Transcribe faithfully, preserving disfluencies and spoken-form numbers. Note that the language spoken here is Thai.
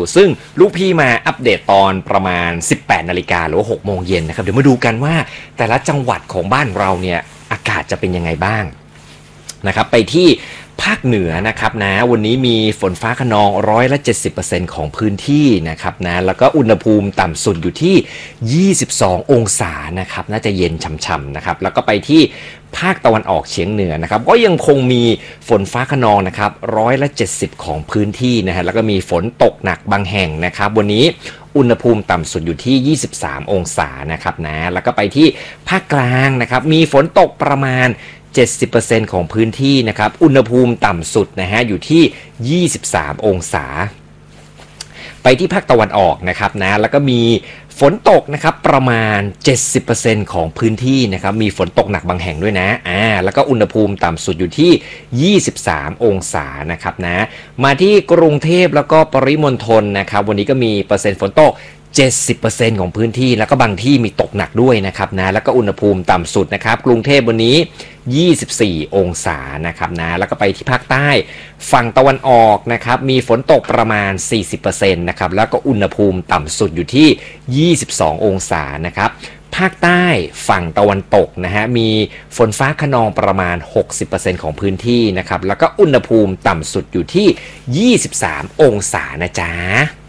ซึ่งลูกพี่มาอัปเดตตอนประมาณสิบแปดนาฬิกาหรือว่าหกโมงเย็นนะครับเดี๋ยวมาดูกันว่าแต่ละจังหวัดของบ้านเราเนี่ยอากาศจะเป็นยังไงบ้างนะครับไปที่ภาคเหนือนะครับนะวันนี้มีฝนฟ้าคะนองร้อยละเจ็ดสิบเปอร์เซ็นต์ของพื้นที่นะครับนะแล้วก็อุณหภูมิต่ำสุดอยู่ที่ยี่สิบสององศานะครับน่าจะเย็นช่ำๆนะครับแล้วก็ไปที่ภาคตะวันออกเฉียงเหนือนะครับก็ยังคงมีฝนฟ้าคะนองนะครับร้อยละเจ็ดสิบของพื้นที่นะฮะแล้วก็มีฝนตกหนักบางแห่งนะครับวันนี้อุณหภูมิต่ำสุดอยู่ที่ยี่สิบสามองศานะครับนะแล้วก็ไปที่ภาคกลางนะครับมีฝนตกประมาณเจ็ดสิบเปอร์เซ็นต์ ของพื้นที่นะครับอุณหภูมิต่ำสุดนะฮะอยู่ที่ยี่สิบสามองศาไปที่ภาคตะวันออกนะครับนะแล้วก็มีฝนตกนะครับประมาณ เจ็ดสิบเปอร์เซ็นต์ ของพื้นที่นะครับมีฝนตกหนักบางแห่งด้วยนะอ่าแล้วก็อุณหภูมิต่ำสุดอยู่ที่ยี่สิบสามองศานะครับนะมาที่กรุงเทพแล้วก็ปริมณฑลนะครับวันนี้ก็มีเปอร์เซ็นต์ฝนตกเจ็ดสิบเปอร์เซ็นต์ ของพื้นที่แล้วก็บางที่มีตกหนักด้วยนะครับนะแล้วก็อุณหภูมิต่ำสุดนะครับกรุงเทพวันนี้ยี่สิบสี่องศานะครับนะแล้วก็ไปที่ภาคใต้ฝั่งตะวันออกนะครับมีฝนตกประมาณ สี่สิบเปอร์เซ็นต์ นะครับแล้วก็อุณหภูมิต่ำสุดอยู่ที่ยี่สิบสององศานะครับภาคใต้ฝั่งตะวันตกนะฮะมีฝนฟ้าคะนองประมาณ หกสิบเปอร์เซ็นต์ ของพื้นที่นะครับแล้วก็อุณหภูมิต่ำสุดอยู่ที่ยี่สิบสามองศานะจ๊ะ